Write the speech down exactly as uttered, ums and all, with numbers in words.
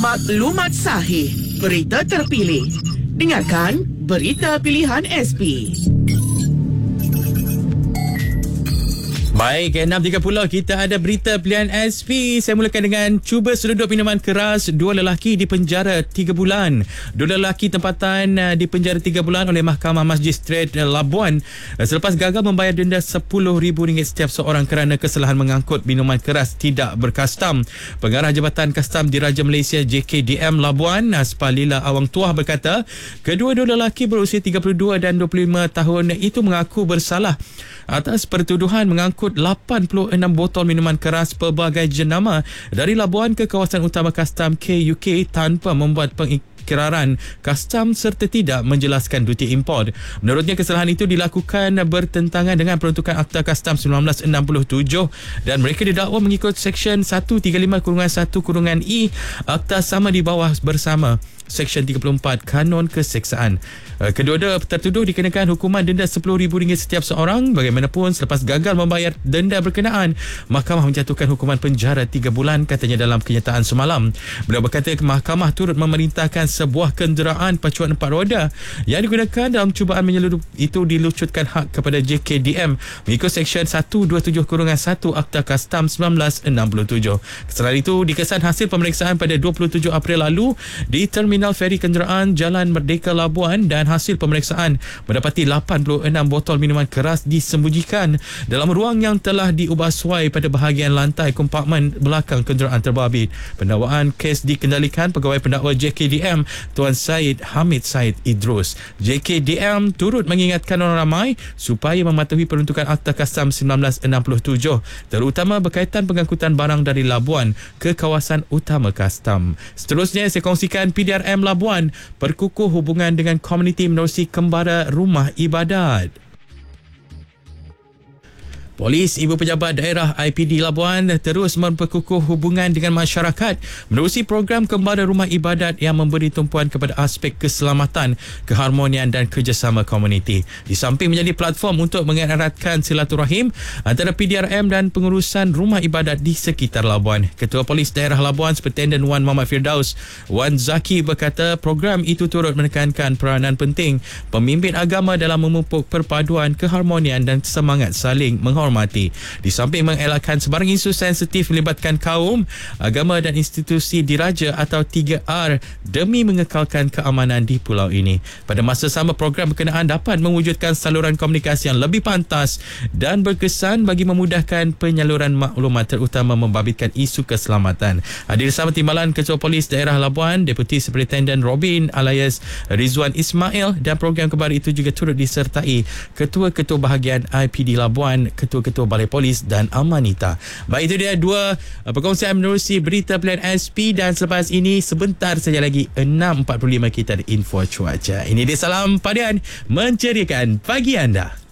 Maklumat sahih, berita terpilih. Dengarkan Berita Pilihan S P. Baik, enam tiga puluh kita ada berita pilihan S P. Saya mulakan dengan cuba seruduk minuman keras. Dua lelaki di penjara tiga bulan. Dua lelaki tempatan di penjara tiga bulan oleh Mahkamah Magistrate Labuan selepas gagal membayar denda sepuluh ribu ringgit setiap seorang kerana kesalahan mengangkut minuman keras tidak berkastam. Pengarah Jabatan Kastam Diraja Malaysia J K D M Labuan, Aspalila Awang Tuah berkata, kedua-dua lelaki berusia tiga puluh dua dan dua puluh lima tahun itu mengaku bersalah atas pertuduhan mengangkut lapan puluh enam botol minuman keras pelbagai jenama dari Labuan ke kawasan utama Kastam K U K tanpa membuat pengikiraran kastam serta tidak menjelaskan duty import. Menurutnya, kesalahan itu dilakukan bertentangan dengan peruntukan Akta Kastam seribu sembilan ratus enam puluh tujuh dan mereka didakwa mengikut Seksyen seratus tiga puluh lima satu E Akta Sama di Bawah Bersama Seksyen tiga puluh empat Kanon Keseksaan. Kedua-dua tertuduh dikenakan hukuman denda sepuluh ribu ringgit setiap seorang. Bagaimanapun, selepas gagal membayar denda berkenaan, Mahkamah menjatuhkan hukuman penjara tiga bulan, katanya dalam kenyataan semalam. Beliau berkata Mahkamah turut memerintahkan sebuah kenderaan pacuan empat roda yang digunakan dalam cubaan menyeludup itu dilucutkan hak kepada J K D M mengikut Seksyen seratus dua puluh tujuh satu Akta Kastam seribu sembilan ratus enam puluh tujuh. Kesalahan itu dikesan hasil pemeriksaan pada dua puluh tujuh April lalu di Terminal Feri Kenderaan Jalan Merdeka Labuan, dan hasil pemeriksaan mendapati lapan puluh enam botol minuman keras disembunyikan dalam ruang yang telah diubah suai pada bahagian lantai kompartmen belakang kenderaan terbabit. Pendakwaan kes dikendalikan Pegawai Pendakwa J K D M Tuan Syed Hamid Syed Idrus. J K D M turut mengingatkan orang ramai supaya mematuhi peruntukan Akta Kastam seribu sembilan ratus enam puluh tujuh, terutama berkaitan pengangkutan barang dari Labuan ke kawasan utama Kastam. Seterusnya, saya kongsikan P D R M Labuan perkukuh hubungan dengan komuniti menerusi kembara rumah ibadat. Polis Ibu Pejabat Daerah I P D Labuan terus memperkukuh hubungan dengan masyarakat menerusi program Kembara Rumah Ibadat yang memberi tumpuan kepada aspek keselamatan, keharmonian dan kerjasama komuniti. Di samping menjadi platform untuk mengeratkan silaturahim antara P D R M dan pengurusan rumah ibadat di sekitar Labuan. Ketua Polis Daerah Labuan Superintendent Wan Muhammad Firdaus Wan Zaki berkata program itu turut menekankan peranan penting pemimpin agama dalam memupuk perpaduan, keharmonian dan semangat saling menghormati. Hormati. Di samping mengelakkan sebarang isu sensitif melibatkan kaum, agama dan institusi diraja atau tiga R demi mengekalkan keamanan di pulau ini. Pada masa sama, program berkenaan dapat mewujudkan saluran komunikasi yang lebih pantas dan berkesan bagi memudahkan penyaluran maklumat, terutama membabitkan isu keselamatan. Hadir sama timbalan Ketua Polis Daerah Labuan, Deputi Superintendent Robin alias Rizwan Ismail, dan program kembali itu juga turut disertai Ketua-Ketua Bahagian I P D Labuan, Ketua-Ketua Balai Polis dan Amanita. Baik, itu dia dua perkongsian menerusi berita pilihan S P, dan selepas ini sebentar saja lagi enam empat puluh lima kita ada info cuaca. Ini dia Salam Padian menceriakan pagi anda.